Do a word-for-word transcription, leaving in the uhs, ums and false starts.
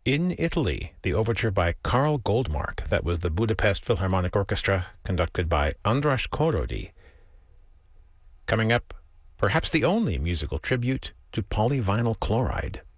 In Italy, the overture by Karl Goldmark, that was the Budapest Philharmonic Orchestra, conducted by Andras Kórodi. Coming up, perhaps the only musical tribute to polyvinyl chloride.